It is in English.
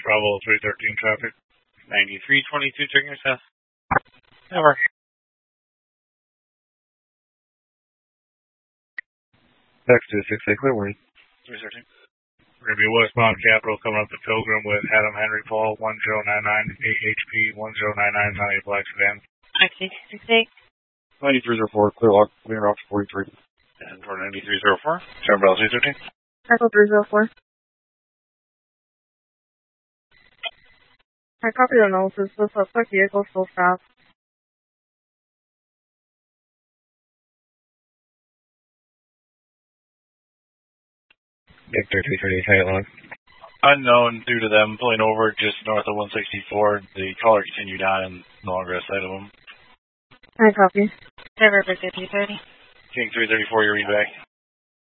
Bravo 313 traffic. 9322, checking your status. Over. X268, clear warning. 313. We're going to be westbound Capitol coming up to Pilgrim with Adam Henry Paul 1099 AHP 1099 on a black sedan. X268. 9304, clear lock, clear off 43. And for 9304, Bravo 313. Echo 304. I copy the analysis. The suspect vehicle still stopped. Victor 338, tight log. Unknown due to them pulling over just north of 164. The caller continued on and no longer a sight of them. I copy. Driver Victor 330. King 334, your read back.